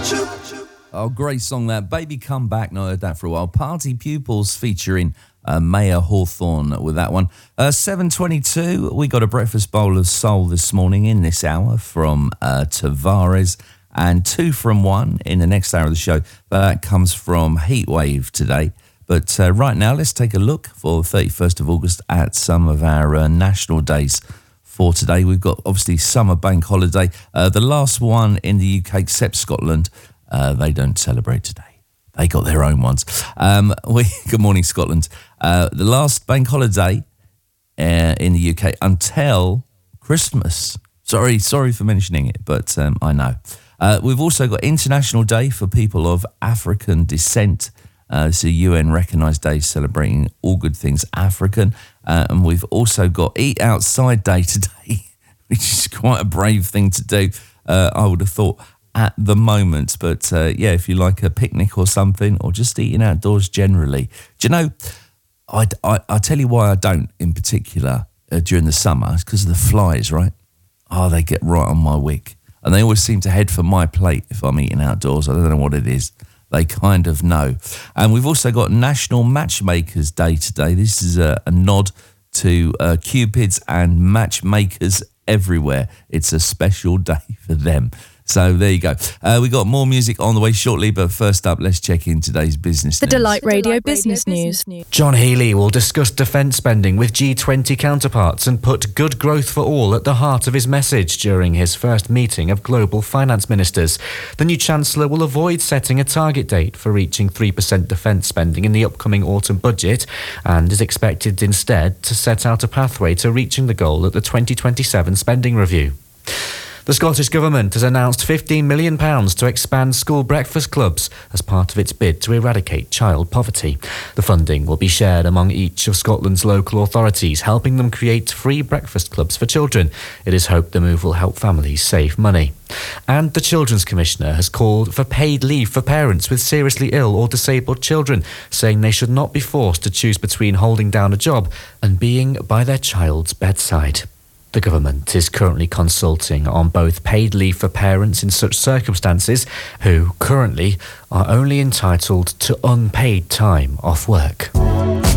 Oh, great song that. Baby Come Back, not heard that for a while. Party Pupils featuring Maya Hawthorne with that one. 7:22, we got a breakfast bowl of soul this morning in this hour from Tavares, and 2 from 1 in the next hour of the show. That comes from Heatwave today. But right now, let's take a look for 31st of August at some of our national days for today. We've got, obviously, summer bank holiday. The last one in the UK, except Scotland, they don't celebrate today. They got their own ones. Good morning, Scotland. The last bank holiday in the UK until Christmas. Sorry for mentioning it, but I know. We've also got International Day for people of African descent. It's a UN recognised day celebrating all good things African. And we've also got Eat Outside Day today, which is quite a brave thing to do, I would have thought, at the moment. But yeah, if you like a picnic or something, or just eating outdoors generally. Do you know, I tell you why I don't in particular during the summer. It's because of the flies, right? Oh, they get right on my wick. And they always seem to head for my plate if I'm eating outdoors. I don't know what it is. They kind of know. And we've also got National Matchmakers Day today. This is a nod to Cupids and matchmakers everywhere. It's a special day for them. So there you go. We got more music on the way shortly, but first up, let's check in today's business news. The Delight Radio Business News. John Healey will discuss defence spending with G20 counterparts and put good growth for all at the heart of his message during his first meeting of global finance ministers. The new Chancellor will avoid setting a target date for reaching 3% defence spending in the upcoming autumn budget, and is expected instead to set out a pathway to reaching the goal at the 2027 spending review. The Scottish Government has announced £15 million to expand school breakfast clubs as part of its bid to eradicate child poverty. The funding will be shared among each of Scotland's local authorities, helping them create free breakfast clubs for children. It is hoped the move will help families save money. And the Children's Commissioner has called for paid leave for parents with seriously ill or disabled children, saying they should not be forced to choose between holding down a job and being by their child's bedside. The government is currently consulting on both paid leave for parents in such circumstances who currently are only entitled to unpaid time off work.